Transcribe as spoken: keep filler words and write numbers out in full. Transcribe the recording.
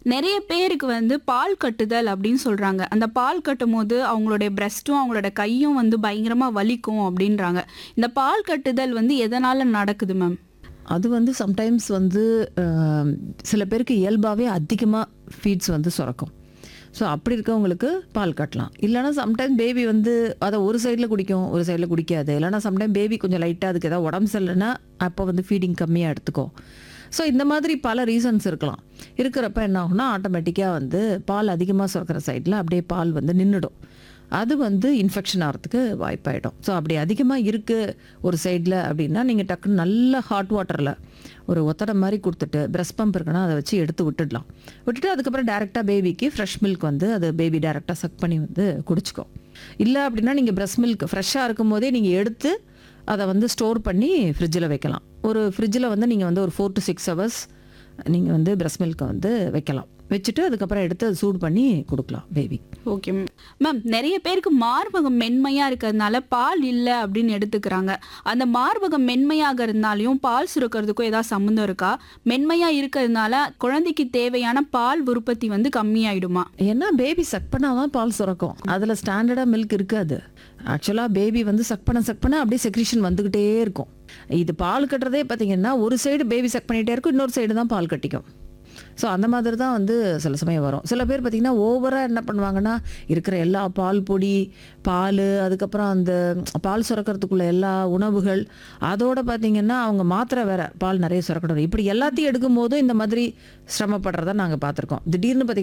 நெறைய பேருக்கு வந்து பால் கட்டுதல் அப்படின்னு சொல்றாங்க. அந்த பால் கட்டும்போது அவங்களுடைய பிரஸ்ட்டும், அவங்களோட கையும் வந்து பயங்கரமா வலிக்கும் அப்படின்றாங்க. இந்த பால் கட்டுதல் வந்து எதனால நடக்குது மேம்? அது வந்து சம்டைம்ஸ் வந்து அ சில பேருக்கு இயல்பாவே அதிகமா ஃபீட்ஸ் வந்து சுரக்கும். ஸோ அப்படி இருக்கவங்களுக்கு பால் கட்டலாம். இல்லைனா சம்டைம் பேபி வந்து அதை ஒரு சைடில் குடிக்கும், ஒரு சைடில் குடிக்காது. இல்லைனா சம்டைம் பேபி கொஞ்சம் லைட்டாக அதுக்கு ஏதாவது உடம்பு சரியில்லைன்னா அப்போ வந்து ஃபீடிங் கம்மியாக எடுத்துக்கும். ஸோ இந்த மாதிரி பல ரீசன்ஸ் இருக்கலாம். இருக்கிறப்ப என்ன ஆகும்னா ஆட்டோமேட்டிக்காக வந்து பால் அதிகமாக சுரக்கிற சைடில் அப்படியே பால் வந்து நின்றுடும். அது வந்து இன்ஃபெக்ஷன் ஆகிறதுக்கு வாய்ப்பாயிடும். ஸோ அப்படி அதிகமாக இருக்குது ஒரு சைடில் அப்படின்னா நீங்கள் டக்குன்னு நல்ல ஹாட் வாட்டரில் ஒரு ஒத்தடை மாதிரி கொடுத்துட்டு பிரஸ்ட் பம்ப் இருக்குன்னா அதை வச்சு எடுத்து விட்டுடலாம். விட்டுட்டு அதுக்கப்புறம் டேரெக்டாக பேபிக்கு ஃப்ரெஷ் மில்க் வந்து அது பேபி டேரெக்டாக சக் பண்ணி வந்து குடிச்சிக்கும். இல்லை அப்படின்னா நீங்கள் பிரஸ்ட் மில்க் ஃப்ரெஷ்ஷாக இருக்கும் போதே நீங்கள் எடுத்து அதை வந்து ஸ்டோர் பண்ணி ஃப்ரிட்ஜில் வைக்கலாம். ஒரு ஃப்ரிட்ஜில் வந்து நீங்கள் வந்து ஒரு ஃபோர் டு சிக்ஸ் ஹவர்ஸ் நீங்கள் வந்து பிரஸ்ட் மில்க்கை வந்து வைக்கலாம். வச்சுட்டு அதுக்கப்புறம் எடுத்து அது சூடு பண்ணி கொடுக்கலாம் பேபி. Okay ma'am. மேம் நெறைய பேருக்கு மார்பகம் மென்மையா இருக்கிறதுனால பால் இல்லை அப்படின்னு எடுத்துக்கிறாங்க. அந்த மார்பகம் மென்மையாகிறதுனாலையும் பால் சுரக்கிறதுக்கும் ஏதாவது சம்மந்தம் இருக்கா? மென்மையா இருக்கிறதுனால குழந்தைக்கு தேவையான பால் உற்பத்தி வந்து கம்மியாயிடுமா? ஏன்னா பேபி சக் பண்ணாதான் பால் சுரக்கும். அதில் ஸ்டாண்டர்டாக மில்க் இருக்காது. ஆக்சுவலாக பேபி வந்து சக் பண்ண சக் பண்ண அப்படியே செக்ரீஷன் வந்துக்கிட்டே இருக்கும். இது பால் கட்டுறதே பார்த்தீங்கன்னா ஒரு சைடு பேபி சக் பண்ணிகிட்டே இருக்கும், இன்னொரு சைடு தான் பால் கட்டிக்கும். ஸோ அந்த மாதிரி தான் வந்து சில சமயம் வரும். சில பேர் பார்த்திங்கன்னா ஓவராக என்ன பண்ணுவாங்கன்னா இருக்கிற எல்லா பால் பொடி, பால், அதுக்கப்புறம் அந்த பால் சுரக்கிறதுக்குள்ள எல்லா உணவுகள், அதோடு பார்த்திங்கன்னா அவங்க மாத்திரை வேறு பால் நிறைய சுரக்கணும், இப்படி எல்லாத்தையும் எடுக்கும் போதும் இந்த மாதிரி சிரமப்படுறத நாங்கள் பார்த்துருக்கோம். திடீர்னு பார்த்திங்கன்னா